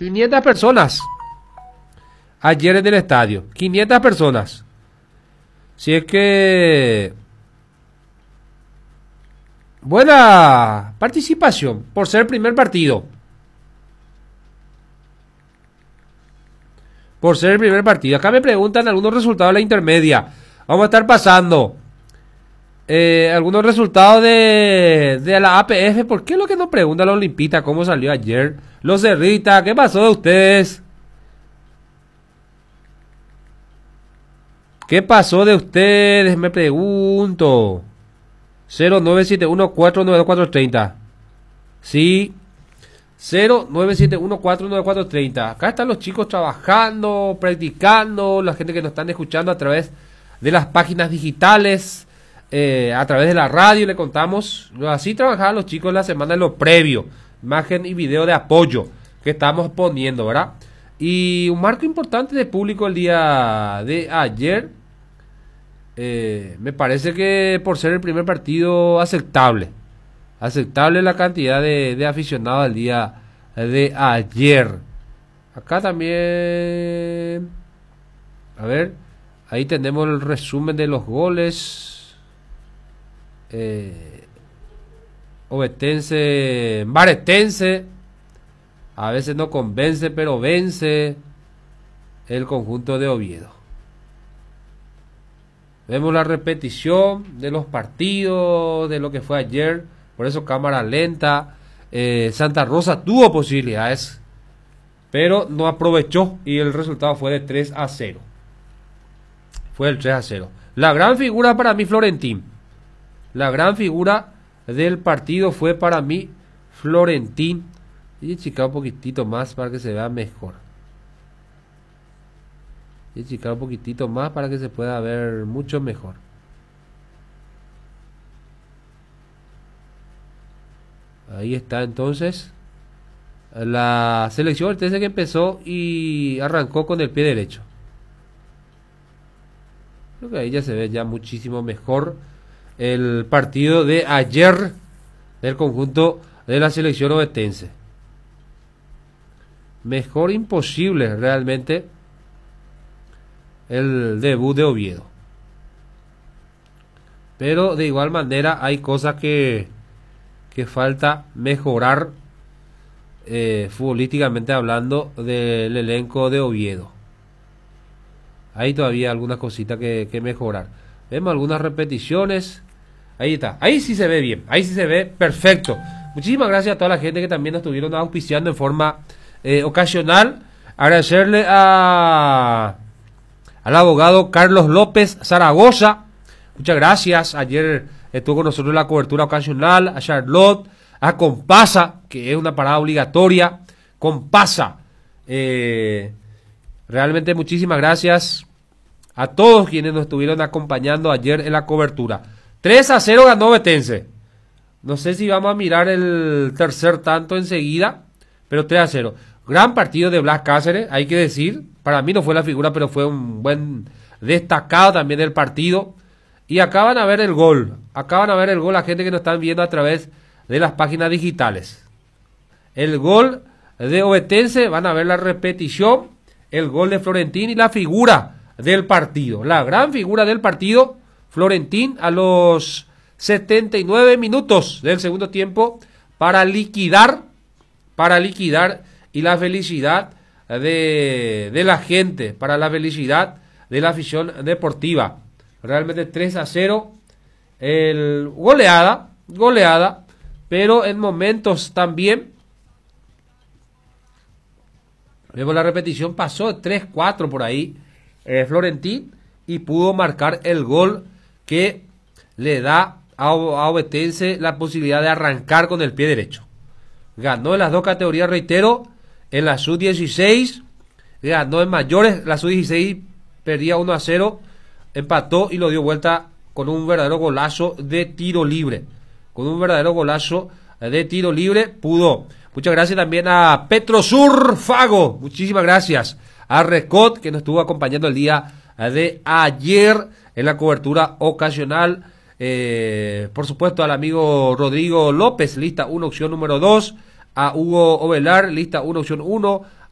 500 personas. Ayer en el estadio. 500 personas. Si es que... buena participación por ser el primer partido. Por ser el primer partido. Acá me preguntan algunos resultados de la intermedia. Vamos a estar pasando algunos resultados de la APF. ¿Por qué es lo que nos pregunta la Olimpita? ¿Cómo salió ayer? Los Cerrita, ¿qué pasó de ustedes? ¿Qué pasó de ustedes? Me pregunto. 0971-49430. Sí. 0971-49430. Acá están los chicos trabajando, practicando, la gente que nos están escuchando a través de las páginas digitales, a través de la radio, le contamos. Así trabajaban los chicos la semana en lo previo. Imagen y video de apoyo que estamos poniendo, ¿verdad? Y un marco importante de público el día de ayer. Me parece que por ser el primer partido aceptable la cantidad de aficionados el día de ayer. Acá también, a ver, ahí tenemos el resumen de los goles. Ovetense, Baretense, a veces no convence, pero vence el conjunto de Oviedo. Vemos la repetición de los partidos, de lo que fue ayer. Por eso cámara lenta. Santa Rosa tuvo posibilidades, pero no aprovechó y el resultado fue de 3-0. Fue el 3-0. La gran figura para mí, Florentín. La gran figura del partido fue para mí, Florentín. Y chica un poquitito más para que se vea mejor. Y chica un poquitito más para que se pueda ver mucho mejor. Ahí está entonces la selección del TC que empezó y arrancó con el pie derecho. Creo que ahí ya se ve ya muchísimo mejor el partido de ayer del conjunto de la selección ovetense. Mejor imposible realmente el debut de Oviedo. Pero de igual manera hay cosas que falta mejorar futbolísticamente hablando del elenco de Oviedo. Hay todavía algunas cositas que mejorar. Vemos algunas repeticiones. Ahí está. Ahí sí se ve bien. Ahí sí se ve perfecto. Muchísimas gracias a toda la gente que también nos estuvieron auspiciando en forma ocasional. Agradecerle al abogado Carlos López Zaragoza. Muchas gracias. Ayer estuvo con nosotros en la cobertura ocasional. A Charlotte, a Compasa, que es una parada obligatoria. Compasa. Realmente muchísimas gracias a todos quienes nos estuvieron acompañando ayer en la cobertura. 3-0 ganó Ovetense. No sé si vamos a mirar el tercer tanto enseguida, pero 3-0. Gran partido de Blas Cáceres, hay que decir. Para mí no fue la figura, pero fue un buen destacado también del partido. Y acaban a ver el gol. Acaban a ver el gol la gente que nos están viendo a través de las páginas digitales. El gol de Ovetense, van a ver la repetición. El gol de Florentín y la figura del partido. La gran figura del partido, Florentín, a los 79 minutos del segundo tiempo para liquidar y la felicidad de la gente, para la felicidad de la afición deportiva. Realmente 3-0, goleada, pero en momentos también, vemos la repetición, pasó de 3-4 por ahí, Florentín, y pudo marcar el gol que le da a Ovetense la posibilidad de arrancar con el pie derecho. Ganó en las dos categorías, reitero, en la sub-16, ganó en mayores, la sub-16 perdía 1-0, empató y lo dio vuelta con un verdadero golazo de tiro libre. Pudo. Muchas gracias también a Petrosur Fago, muchísimas gracias. A Recot, que nos estuvo acompañando el día de ayer en la cobertura ocasional. Por supuesto al amigo Rodrigo López, lista 1, opción número 2. A Hugo Ovelar, lista 1, opción 1.